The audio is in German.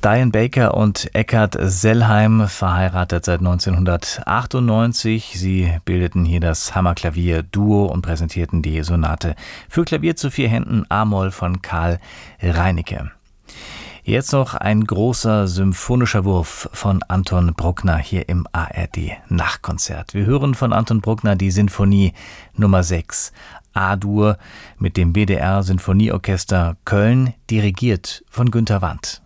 Diane Baker und Eckhard Sellheim, verheiratet seit 1998. Sie bildeten hier das Hammerklavier-Duo und präsentierten die Sonate für Klavier zu 4 Händen a-Moll von Karl Reinicke. Jetzt noch ein großer symphonischer Wurf von Anton Bruckner hier im ARD-Nachtkonzert. Wir hören von Anton Bruckner die Sinfonie Nummer 6, A-Dur mit dem WDR Sinfonieorchester Köln, dirigiert von Günter Wandt.